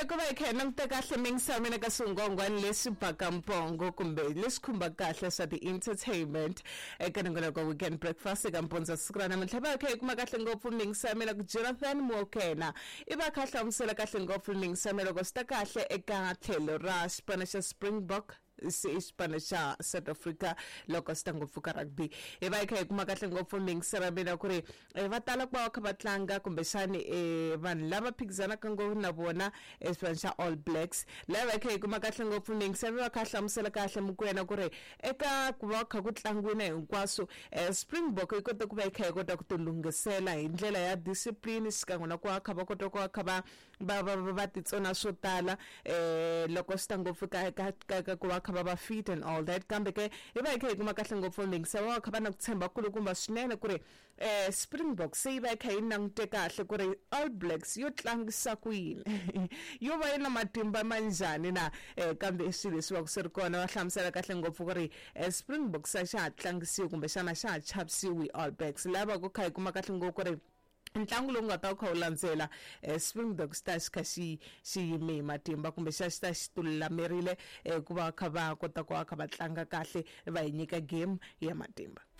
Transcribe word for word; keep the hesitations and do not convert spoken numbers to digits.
kahle ku va hi kha nangita kahle mingisamina ka sungongwani leswi baka mpongo kumbe leswi khumba kahle swa ti entertainment eka ngona ka weekend breakfast ka mponza sikrana mhlaba kha kuma kahle ngopfu mingisamina ku Jonathan Mokena iba kahle amsela kahle ngopfu mingisamina ko sta kahle eka tlhelo ra Spanish Springbok se Spanish South Africa loko sta ngopfu ka rugby e va kha kuma kahle ngopfu mingisera bena ku ri va tala kwa kha batlanga kumbe shani e vanhu lava phikizana ka ngopfu na bona Spanish All Blacks lava kha kuma kahle ngopfu mingisera va kha hlamusela kahle mukwena ku ri eka ku va kha ku tlangwina hinkwaso Springbok yi kota ku va kha yi kota ku tulungisela hi ndlela ya discipline sikango na kwa kha va kota ku kha va va va titsona swo tala eh loko sta ngopfu ka ka ku va kha va fit and all that kambe ke iba ikhe kuma kahle ngopfu mingisa wa kha bana kutsemba kulukumba swinene ku ri eh Springbok se iba ikhe inangite kahle ku ri All Blacks yo tlangisa kwini yo va ina matimba manjani na eh kambe swilo swi va ku siri kona va hlamusela kahle ngopfu ku ri Springbok sa xa tlangisiwa kumbe xana xa chapsiwi All Blacks lava ku kha kuma kahle ngopfu ku ri ntlangu lowu nga ta kha u landzela Springbok Stars kha xi xiyime matimba kumbe xa xi ta xitulamerile ku va kha va kota ku kha va tlanga kahle va hi nyika game ya matimba.